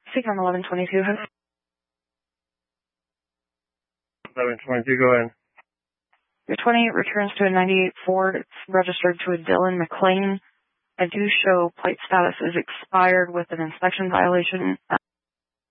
Seeker 1122. 1122, go ahead. Your 28 returns to a 98 Ford. It's registered to a Dylan McLean. I do show plate status is expired with an inspection violation.